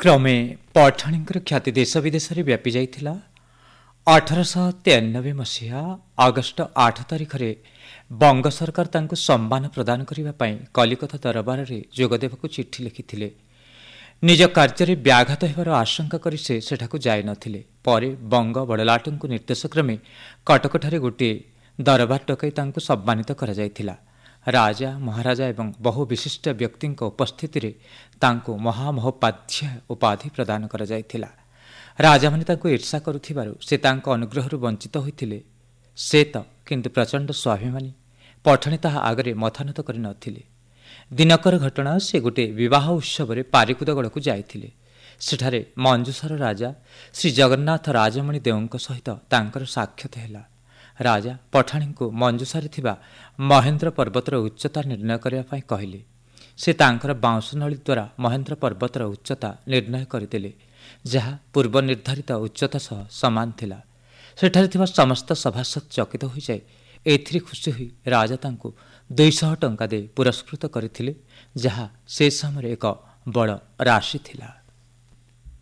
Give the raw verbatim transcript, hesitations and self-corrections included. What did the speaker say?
କ୍ରମେ ପଠାଣିଙ୍କର ଖ୍ୟାତି ଦେଶ ବିଦେଶରେ ବ୍ୟାପି ଯାଇଥିଲା। ଅଠରଶହ ତେୟାନବେ ମସିହା ଅଗଷ୍ଟ ଆଠ ତାରିଖରେ ବଙ୍ଗ ସରକାର ତାଙ୍କୁ ସମ୍ମାନ ପ୍ରଦାନ କରିବା ପାଇଁ କଲିକତା ଦରବାରରେ ଯୋଗଦେବାକୁ ଚିଠି ଲେଖିଥିଲେ। ନିଜ କାର୍ଯ୍ୟରେ ବ୍ୟାଘାତ ହେବାର ଆଶଙ୍କା କରି ସେ ସେଠାକୁ ଯାଇନଥିଲେ। ପରେ ବଙ୍ଗ ବଡ଼ଲାଟଙ୍କ ନିର୍ଦ୍ଦେଶକ୍ରମେ କଟକଠାରେ ଗୋଟିଏ ଦରବାର ଡକାଇ ତାଙ୍କୁ ସମ୍ମାନିତ କରାଯାଇଥିଲା। ରାଜା ମହାରାଜା ଏବଂ ବହୁ ବିଶିଷ୍ଟ ବ୍ୟକ୍ତିଙ୍କ ଉପସ୍ଥିତିରେ ତାଙ୍କୁ ମହାମହୋପାଧ୍ୟାୟ ଉପାଧି ପ୍ରଦାନ କରାଯାଇଥିଲା। ରାଜାମାନେ ତାଙ୍କୁ ଈର୍ଷା କରୁଥିବାରୁ ସେ ତାଙ୍କ ଅନୁଗ୍ରହରୁ ବଞ୍ଚିତ ହୋଇଥିଲେ। ସେ ତ କିନ୍ତୁ ପ୍ରଚଣ୍ଡ ସ୍ୱାଭିମାନୀ। ପଠାଣି ତାହା ଆଗରେ ମଥାନତ କରିନଥିଲେ। ଦିନକର ଘଟଣା, ସେ ଗୋଟିଏ ବିବାହ ଉତ୍ସବରେ ପାରିକୁଦଗଡ଼କୁ ଯାଇଥିଲେ। ସେଠାରେ ମଞ୍ଜୁଷାର ରାଜା ଶ୍ରୀ ଜଗନ୍ନାଥ ରାଜମଣି ଦେଓଙ୍କ ସହିତ ତାଙ୍କର ସାକ୍ଷାତ ହେଲା। ରାଜା ପଠାଣିଙ୍କୁ ମଞ୍ଜୁଷାରେ ଥିବା ମହେନ୍ଦ୍ର ପର୍ବତର ଉଚ୍ଚତା ନିର୍ଣ୍ଣୟ କରିବା ପାଇଁ କହିଲେ। ସେ ତାଙ୍କର ବାଉଁଶ ନଳୀ ଦ୍ୱାରା ମହେନ୍ଦ୍ର ପର୍ବତର ଉଚ୍ଚତା ନିର୍ଣ୍ଣୟ କରିଦେଲେ, ଯାହା ପୂର୍ବ ନିର୍ଦ୍ଧାରିତ ଉଚ୍ଚତା ସହ ସମାନ ଥିଲା। ସେଠାରେ ଥିବା ସମସ୍ତ ସଭାସଦ୍ ଚକିତ ହୋଇଯାଏ। ଏଥିରେ ଖୁସି ହୋଇ ରାଜା ତାଙ୍କୁ ଦୁଇଶହ ଟଙ୍କା ଦେଇ ପୁରସ୍କୃତ କରିଥିଲେ, ଯାହା ସେ ସମୟରେ ଏକ ବଡ଼ ରାଶି ଥିଲା।